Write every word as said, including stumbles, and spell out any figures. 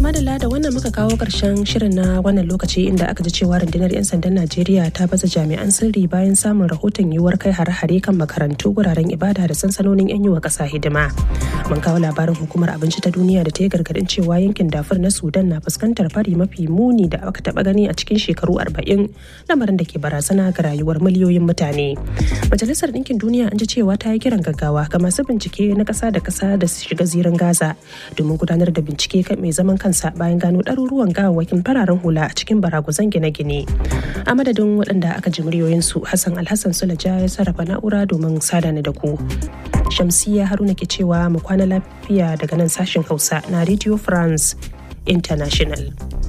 madalla da wannan muka kawo ƙarshen shirin na wannan lokaci inda aka ji cewa rundunar 'yan sandan Najeriya ta baza jami'an sirri bayan samun rahoton yiwuwar kai hare-hare kan makarantu, wuraren ibada da sansanonin 'yan yi wa ƙasa hidima. Mun kawo labarin hukumar abinci ta duniya da ta yi gargaɗin cewa yankin Darfur na Sudan na fuskantar fari mafi muni da aka taɓa gani a cikin shekaru arba'in, lamarin da ke barazana ga rayuwar miliyoyin mutane. Majalisar Ɗinkin Duniya an ji cewa ta yi kiran gaggawa ga masu bincike na ƙasa da ƙasa da su shiga zirin Gaza domin gudanar da bincike kan mai zaman kansa bayan gano ɗaruruwan gawawwakin fararen hula a cikin baraguzan gine-gine. A madadin waɗanda aka ji muryoyinsu, Hassan Alhassan Sulaja ya sarrafa na'ura domin sada ni da ku. Shamsiyya Haruna ke cewa mu kwana lafiya daga nan sashen Hausa na Radio France International.